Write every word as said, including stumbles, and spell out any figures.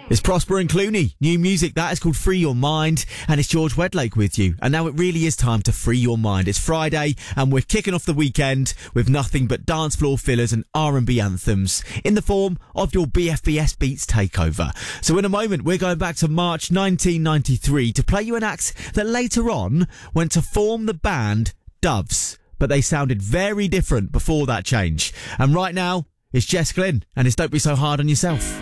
It's Prosper and Clooney. New music, that is called Free Your Mind, and it's George Wedlake with you. And now it really is time to free your mind. It's Friday, and we're kicking off the weekend with nothing but dance floor fillers and R and B anthems in the form of your B F B S Beats takeover. So in a moment, we're going back to March nineteen ninety-three to play you an act that later on went to form the band Doves, but they sounded very different before that change. And right now, it's Jess Glynn, and it's Don't Be So Hard on Yourself.